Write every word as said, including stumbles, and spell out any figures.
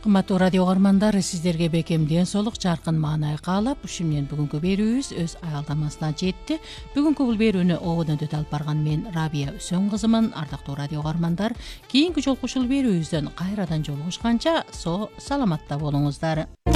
Кымбаттуу радио угармандар, сиздерге бекем ден соолук, жаркын маанай каалап, ушу менен бүгүнкү берүүбүз өз аялдамасына жетти. Бүгүнкү бул берүүнү ободон өтө алып барган мен Рабия Үсөн кызымын. Ардактуу радио угармандар, кийинки жолку ушул берүүбүздөн кайрадан жолугушканча со саламатта болуңуздар.